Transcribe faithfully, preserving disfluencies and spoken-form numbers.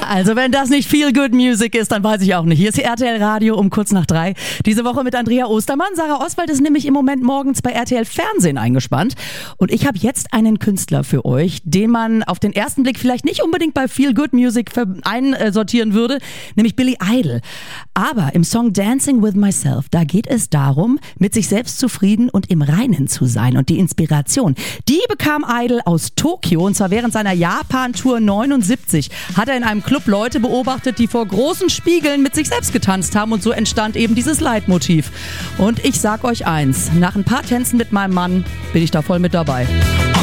Also wenn das nicht Feel Good Music ist, dann weiß ich auch nicht. Hier ist R T L Radio um kurz nach drei. Diese Woche mit Andrea Ostermann. Sarah Oswald ist nämlich im Moment morgens bei R T L Fernsehen eingespannt. Und ich habe jetzt einen Künstler für euch, den man auf den ersten Blick vielleicht nicht unbedingt bei Feel Good Music einsortieren würde, nämlich Billy Idol. Aber im Song Dancing with Myself, da geht es darum, mit sich selbst zufrieden und im Reinen zu sein. Und die Inspiration, die bekam Idol aus Tokio, und zwar während seiner Japan-Tour neunundsiebzig. Hat er in einem Club Leute beobachtet, die vor großen Spiegeln mit sich selbst getanzt haben, und so entstand eben dieses Leitmotiv. Und ich sag euch eins, nach ein paar Tänzen mit meinem Mann bin ich da voll mit dabei.